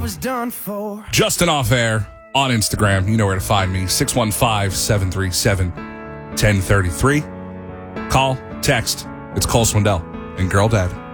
was done for. Justin Off Air on Instagram. You know where to find me. 615-737-1033. Call, text. It's Cole Swindell and Girl Dad.